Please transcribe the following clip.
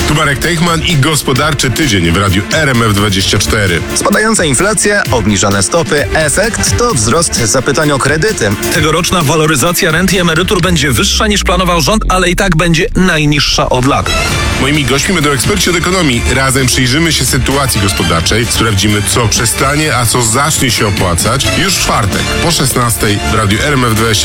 Tu Marek Teichman i gospodarczy tydzień w radiu RMF24. Spadająca inflacja, obniżone stopy, efekt to wzrost zapytań o kredyty. Tegoroczna waloryzacja rent i emerytur będzie wyższa niż planował rząd, ale i tak będzie najniższa od lat. Moimi gośćmi będą eksperci od ekonomii. Razem przyjrzymy się sytuacji gospodarczej, sprawdzimy, co przestanie, a co zacznie się opłacać już w czwartek po 16 w radiu RMF24.